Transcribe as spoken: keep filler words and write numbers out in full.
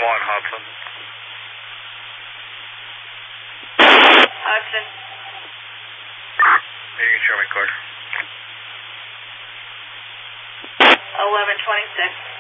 one, Hudson. Hudson. You can show me, Clark. eleven twenty-six.